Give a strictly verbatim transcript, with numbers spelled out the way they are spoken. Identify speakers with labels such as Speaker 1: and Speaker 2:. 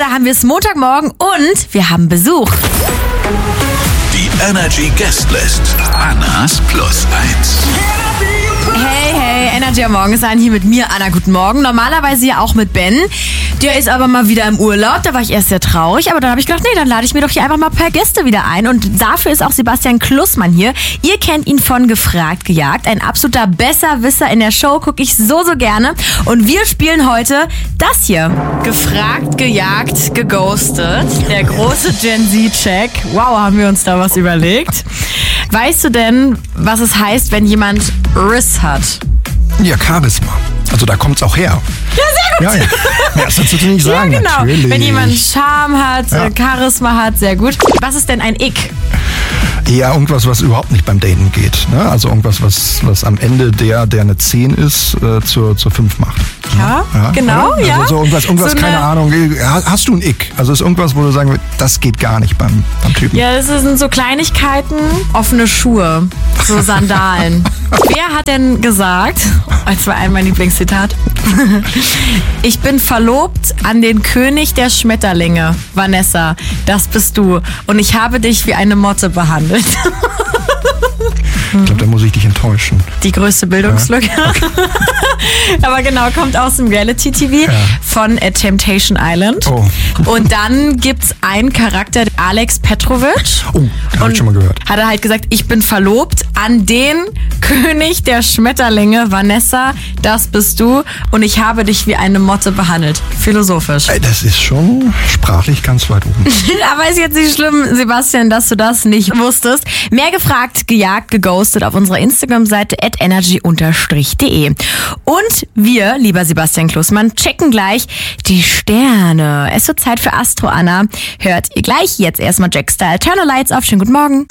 Speaker 1: da haben wir es Montagmorgen und wir haben Besuch.
Speaker 2: Die Energy Guestlist. Annas Plus eins.
Speaker 1: Hey, hey, Energy am Morgen ist an hier mit mir, Anna, guten Morgen. Normalerweise ja auch mit Ben. Der ist aber mal wieder im Urlaub, da war ich erst sehr traurig, aber dann habe ich gedacht, nee, dann lade ich mir doch hier einfach mal ein paar Gäste wieder ein und dafür ist auch Sebastian Klussmann hier. Ihr kennt ihn von Gefragt, Gejagt, ein absoluter Besserwisser in der Show, gucke ich so, so gerne und wir spielen heute das hier. Gefragt, Gejagt, Geghostet, der große Gen Z-Check. Wow, haben wir uns da was überlegt. Weißt du denn, was es heißt, wenn jemand Riss hat?
Speaker 3: Ja, Charisma. Also da kommt's auch her.
Speaker 1: Ja, sehr gut.
Speaker 3: Ja, ja. Ja, das kannst du nicht sagen,
Speaker 1: ja, genau.
Speaker 3: natürlich.
Speaker 1: Wenn jemand Charme hat,
Speaker 3: Ja.
Speaker 1: Charisma hat, sehr gut. Was ist denn ein Ick?
Speaker 3: Ja, irgendwas, was überhaupt nicht beim Daten geht. Ne? Also irgendwas, was, was am Ende der, der eine zehn ist, äh, zur, zur fünf macht.
Speaker 1: Ja,
Speaker 3: Ja,
Speaker 1: genau,
Speaker 3: oder?
Speaker 1: ja.
Speaker 3: Also so irgendwas, irgendwas
Speaker 1: So
Speaker 3: keine
Speaker 1: eine-
Speaker 3: Ahnung. Hast du ein Ick? Also ist irgendwas, wo du sagen würdest, das geht gar nicht beim, beim Typen.
Speaker 1: Ja, das sind so Kleinigkeiten, offene Schuhe, so Sandalen. Wer hat denn gesagt, das war ein mein Lieblingszitat, ich bin verlobt an den König der Schmetterlinge, Vanessa, das bist du. Und ich habe dich wie eine Motte behandelt.
Speaker 3: Ich glaube, da muss ich dich enttäuschen.
Speaker 1: Die größte Bildungslücke. Aber genau, kommt aus dem Reality-T V von äh, Temptation Island.
Speaker 3: Oh.
Speaker 1: Und dann gibt's einen Charakter, Alex Petrovic.
Speaker 3: Oh, da hab ich schon mal gehört.
Speaker 1: Hat er halt gesagt, ich bin verlobt an den König der Schmetterlinge, Vanessa, das bist du. Und ich habe dich wie eine Motte behandelt. Philosophisch.
Speaker 3: Ey, das ist schon sprachlich ganz weit oben.
Speaker 1: Aber ist jetzt nicht schlimm, Sebastian, dass du das nicht wusstest. Mehr gefragt, gejagt, geghostet auf unserer Instagram-Seite at energy unterstrich de. Und wir, lieber Sebastian Klussmann, checken gleich die Sterne. Es wird Zeit für Astro, Anna. Hört ihr gleich jetzt erstmal Jack Style. Turn the Lights auf. Schönen guten Morgen.